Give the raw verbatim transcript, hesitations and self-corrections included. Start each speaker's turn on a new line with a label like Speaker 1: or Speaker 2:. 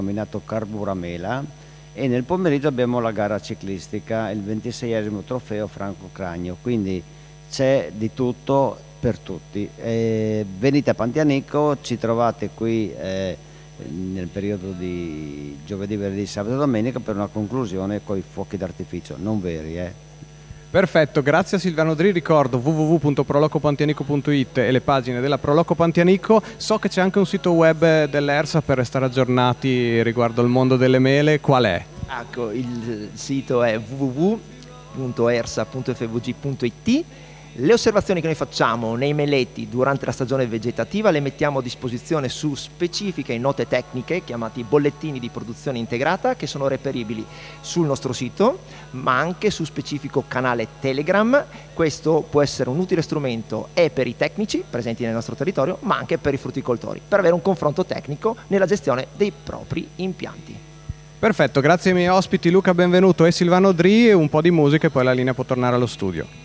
Speaker 1: nominato Carburamela, e nel pomeriggio abbiamo la gara ciclistica, il ventiseiesimo trofeo Franco Cragno, quindi c'è di tutto per tutti. Eh, venite a Pantianico, ci trovate qui eh, nel periodo di giovedì, venerdì, sabato e domenica per una conclusione con i fuochi d'artificio, non veri eh.
Speaker 2: Perfetto, grazie a Silvano Dri, ricordo w w w punto prolocopantianico punto it e le pagine della Proloco Pantianico. So che c'è anche un sito web dell'ERSA per restare aggiornati riguardo il mondo delle mele, qual è?
Speaker 3: Ecco, il sito è w w w punto ersa punto f v g punto i t. Le osservazioni che noi facciamo nei meleti durante la stagione vegetativa le mettiamo a disposizione su specifiche note tecniche chiamati bollettini di produzione integrata, che sono reperibili sul nostro sito ma anche su specifico canale Telegram. Questo può essere un utile strumento e per i tecnici presenti nel nostro territorio ma anche per i frutticoltori, per avere un confronto tecnico nella gestione dei propri impianti.
Speaker 2: Perfetto, grazie ai miei ospiti Luca Benvenuto e Silvano Dri, un po' di musica e poi la linea può tornare allo studio.